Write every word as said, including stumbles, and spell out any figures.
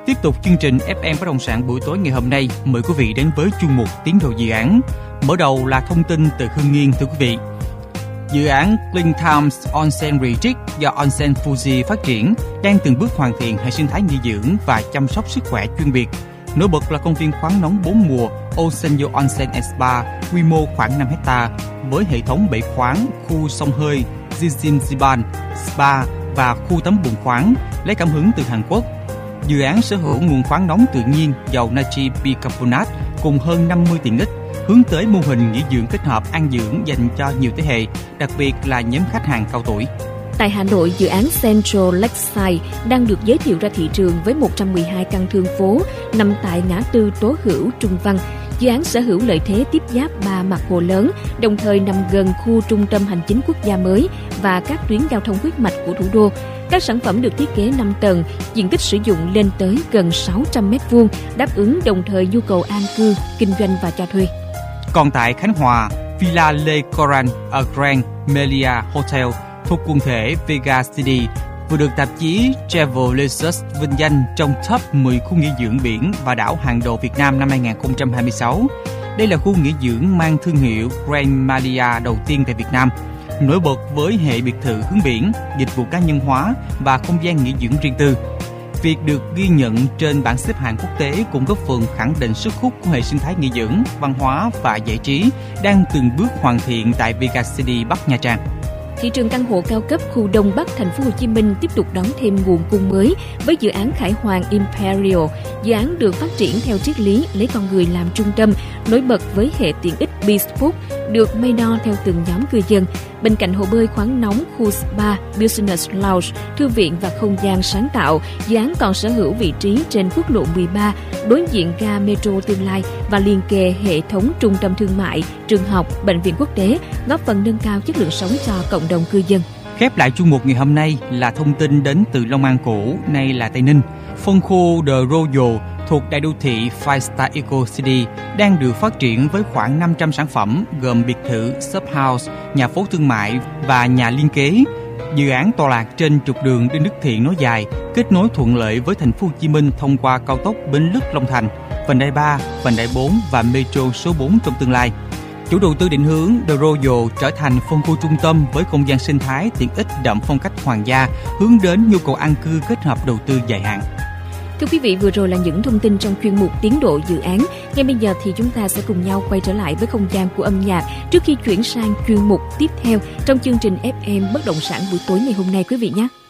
Tiếp tục chương trình ép em Bất động sản buổi tối ngày hôm nay, mời quý vị đến với chuyên mục Tiến độ dự án. Mở đầu là thông tin từ Hưng Yên thưa quý vị. Dự án Clean Times Onsen Retreat do Onsen Fuji phát triển đang từng bước hoàn thiện hệ sinh thái nghỉ dưỡng và chăm sóc sức khỏe chuyên biệt. Nổi bật là công viên khoáng nóng bốn mùa Osenyo Onsen Spa, quy mô khoảng năm héc-ta, với hệ thống bể khoáng, khu xông hơi, Jijinjiban, spa và khu tắm bùn khoáng, lấy cảm hứng từ Hàn Quốc. Dự án sở hữu nguồn khoáng nóng tự nhiên giàu natri bicarbonate cùng hơn năm mươi tiện ích, hướng tới mô hình nghỉ dưỡng kết hợp ăn dưỡng dành cho nhiều thế hệ, đặc biệt là nhóm khách hàng cao tuổi. Tại Hà Nội, dự án Central Lakeside đang được giới thiệu ra thị trường với một trăm mười hai căn thương phố nằm tại ngã tư Tố Hữu, Trung Văn. Dự án sở hữu lợi thế tiếp giáp ba mặt hồ lớn, đồng thời nằm gần khu trung tâm hành chính quốc gia mới và các tuyến giao thông huyết mạch của thủ đô. Các sản phẩm được thiết kế năm tầng, diện tích sử dụng lên tới gần sáu trăm mét vuông, đáp ứng đồng thời nhu cầu an cư, kinh doanh và cho thuê. Còn tại Khánh Hòa, Villa Le Coran ở Grand Melia Hotel thuộc quần thể Vega City vừa được tạp chí Travel Research vinh danh trong top mười khu nghỉ dưỡng biển và đảo hàng đầu Việt Nam năm hai không hai sáu. Đây là khu nghỉ dưỡng mang thương hiệu Grand Melia đầu tiên tại Việt Nam, nổi bật với hệ biệt thự hướng biển, dịch vụ cá nhân hóa và không gian nghỉ dưỡng riêng tư. Việc được ghi nhận trên bảng xếp hạng quốc tế cũng góp phần khẳng định sức hút của hệ sinh thái nghỉ dưỡng, văn hóa và giải trí đang từng bước hoàn thiện tại Vega City, Bắc Nha Trang. Thị trường căn hộ cao cấp khu Đông Bắc thành phố Hồ Chí Minh tiếp tục đón thêm nguồn cung mới với dự án Khải Hoàng Imperial. Dự án được phát triển theo triết lý lấy con người làm trung tâm, nổi bật với hệ tiện ích bespoke được may đo theo từng nhóm cư dân. Bên cạnh hồ bơi khoáng nóng, khu spa, business lounge, thư viện và không gian sáng tạo, dự án còn sở hữu vị trí trên quốc lộ mười ba, đối diện ga metro tương lai và liền kề hệ thống trung tâm thương mại, trường học, bệnh viện quốc tế, góp phần nâng cao chất lượng sống cho cộng đồng cư dân. Khép lại chuyên mục ngày hôm nay là thông tin đến từ Long An cũ, nay là Tây Ninh. Phân khu The Royal thuộc đại đô thị Five Star Eco City đang được phát triển với khoảng năm trăm sản phẩm gồm biệt thự, shop house, nhà phố thương mại và nhà liên kế. Dự án tọa lạc trên trục đường Đinh Đức Thiện nối dài, kết nối thuận lợi với thành phố Hồ Chí Minh thông qua cao tốc Bến Lức - Long Thành, vành đai ba, vành đai bốn và metro số bốn trong tương lai. Chủ đầu tư định hướng The Royal trở thành phân khu trung tâm với không gian sinh thái tiện ích đậm phong cách hoàng gia, hướng đến nhu cầu an cư kết hợp đầu tư dài hạn. Thưa quý vị, vừa rồi là những thông tin trong chuyên mục Tiến độ dự án. Ngay bây giờ thì chúng ta sẽ cùng nhau quay trở lại với không gian của âm nhạc trước khi chuyển sang chuyên mục tiếp theo trong chương trình ép em Bất động sản buổi tối ngày hôm nay quý vị nhé.